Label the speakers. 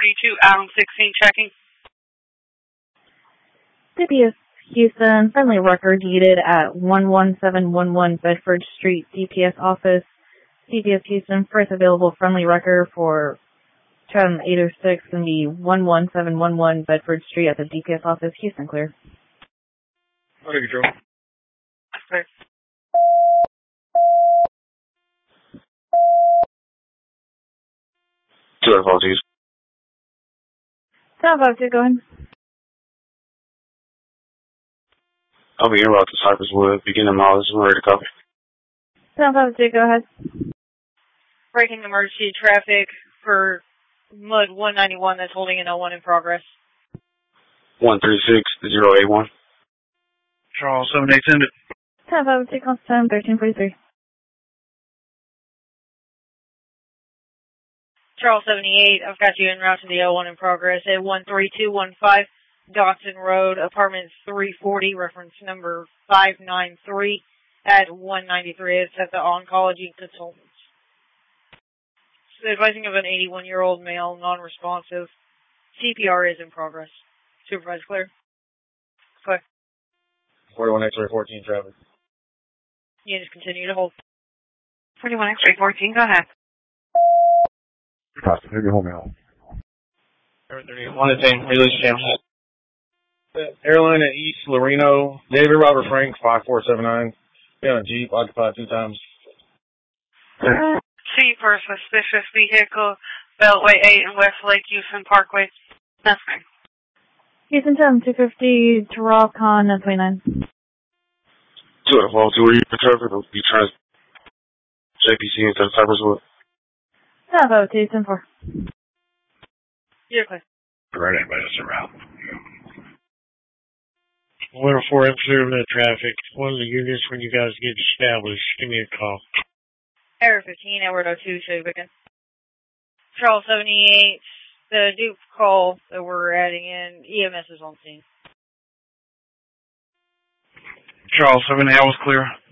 Speaker 1: 42, Adam 16 checking.
Speaker 2: CPS Houston, friendly record needed at 11711 Bedford Street, DPS office. CPS Houston, first available friendly record for Chatham 806 can be 11711 Bedford Street at the DPS office. Houston, clear.
Speaker 3: Under control.
Speaker 1: Clear.
Speaker 4: Two apologies.
Speaker 2: 752, go ahead.
Speaker 4: I'll be en route to Cypress Wood, beginning miles, I'm ready to copy.
Speaker 2: 752, go ahead.
Speaker 1: Breaking emergency traffic for Mud 191 that's holding an L1 in progress.
Speaker 4: 136081.
Speaker 3: Charles 78, send it.
Speaker 2: 752, call 1343.
Speaker 1: Charles 78, I've got you en route to the L1 in progress at 13215 Dotson Road, apartment 340, reference number 593 at 193. It's at the Oncology Consultants. So advising of an 81-year-old male, non-responsive. CPR is in progress. Supervisor clear. Clear.
Speaker 3: 41 X-ray 14 traffic.
Speaker 1: Units continue to hold. 41 X-ray 14, go ahead.
Speaker 5: Copy. Maybe hold me on.
Speaker 3: 1 to 10, release channel. Airline at East Loreno, David Robert Frank, 5479. Been on a Jeep, occupied 2 times.
Speaker 1: See for a suspicious vehicle, Beltway 8 and West Lake Houston Parkway. That's fine.
Speaker 2: Houston, 250, Terrell Khan, 29.
Speaker 4: Two at fault, two, the traffic will be trans JPC instead of Cypress Wood.
Speaker 2: 752, 10-4.
Speaker 1: You're clear.
Speaker 5: Right, everybody's around.
Speaker 6: 104 observing the traffic. One of the units, when you guys get established, give me a call.
Speaker 1: Error 15, Edward 02, show you begin. Charles 78, the Duke call that we're adding in, EMS is on scene.
Speaker 3: Charles 78, I was clear.